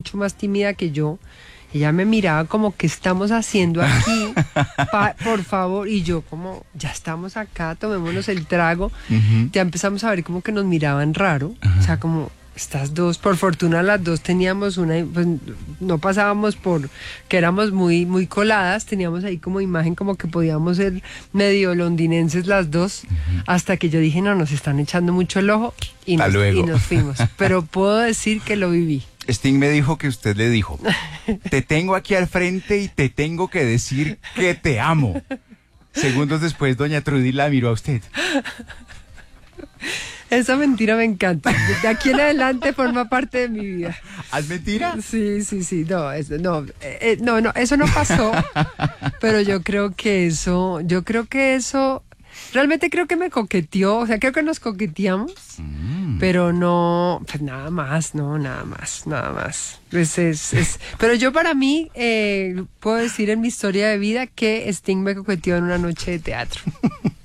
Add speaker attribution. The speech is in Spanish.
Speaker 1: mucho más tímida que yo. Ella me miraba como, ¿qué estamos haciendo aquí? Por favor. Y yo como, ya estamos acá, tomémonos el trago. Ya empezamos a ver como que nos miraban raro. O sea, como estas dos, por fortuna las dos teníamos pues no pasábamos por que éramos muy, muy coladas. Teníamos ahí como imagen como que podíamos ser medio londinenses las dos. Hasta que yo dije, no, nos están echando mucho el ojo y nos fuimos. Pero puedo decir que lo viví.
Speaker 2: Sting me dijo que usted le dijo, te tengo aquí al frente y te tengo que decir que te amo. Segundos después, doña Trudy la miró a usted.
Speaker 1: Esa mentira me encanta. De aquí en adelante forma parte de mi vida.
Speaker 2: ¿Es mentira?
Speaker 1: Sí. No, eso no pasó. Pero yo creo que eso, realmente creo que me coqueteó, o sea, creo que nos coqueteamos, pero no, pues nada más. Pero yo para mí, puedo decir en mi historia de vida que Sting me coqueteó en una noche de teatro.